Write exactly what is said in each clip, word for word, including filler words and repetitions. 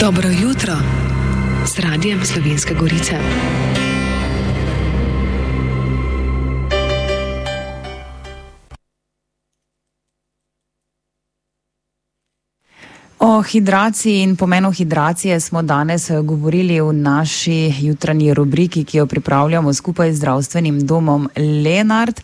Dobro jutro s Radijem Slovenske Gorice. O hidraciji in pomenu hidracije smo danes govorili v naši jutranji rubriki, ki jo pripravljamo skupaj z zdravstvenim domom Lenart.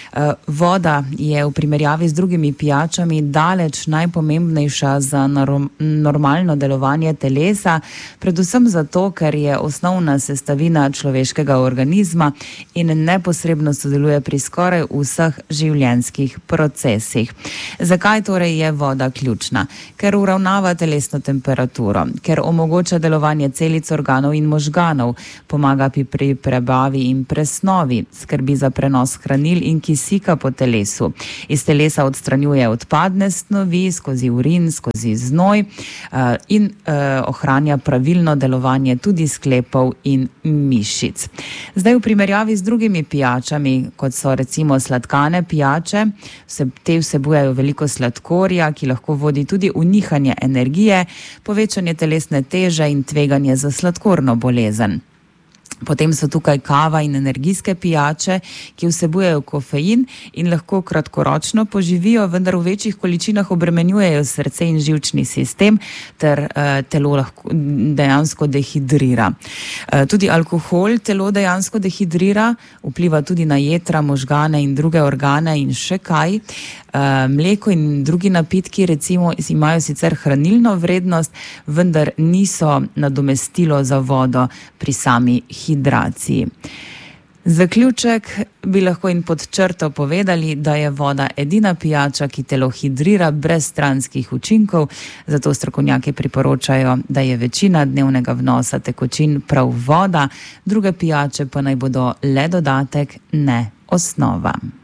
Voda je v primerjavi z drugimi pijačami daleč najpomembnejša za normalno delovanje telesa, predvsem zato, ker je osnovna sestavina človeškega organizma in neposredno sodeluje pri skoraj vseh življenjskih procesih. Zakaj torej je voda ključna? Ker uravnava telesno temperaturo, ker omogoča delovanje celic, organov in možganov, pomaga pri prebavi in presnovi, skrbi za prenos hranil in kisika po telesu. Iz telesa odstranjuje odpadne snovi skozi urin, skozi znoj uh, in uh, ohranja pravilno delovanje tudi sklepov in mišic. Zdaj v primerjavi z drugimi pijačami, kot so recimo sladkane pijače, vse, te vsebujejo veliko sladkorja, ki lahko vodi tudi v nihanje energije, povečanje telesne teže in tveganje za sladkorno bolezen. Potem so tukaj kava in energijske pijače, ki vsebujejo kofein in lahko kratkoročno poživijo, vendar v večjih količinah obremenjujejo srce in živčni sistem ter uh, telo lahko dejansko dehidrira. Uh, tudi alkohol telo dejansko dehidrira, vpliva tudi na jetra, možgane in druge organe in še kaj. Uh, mleko in drugi napitki recimo imajo sicer hranilno vrednost, vendar niso nadomestilo za vodo pri sami hidraciji. Zaključek bi lahko in pod črto povedali, da je voda edina pijača, ki telo hidrira brez stranskih učinkov, zato strokovnjaki priporočajo, da je večina dnevnega vnosa tekočin prav voda, druge pijače pa naj bodo le dodatek, ne osnova.